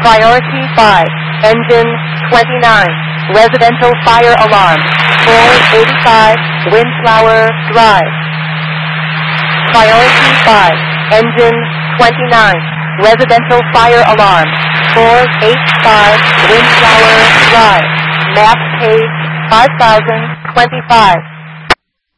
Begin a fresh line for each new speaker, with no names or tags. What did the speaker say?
Priority 5, engine 29, residential fire alarm, 485 Windflower Drive. Priority 5, engine 29, residential fire alarm, 485 Windflower Drive. Map page 5025.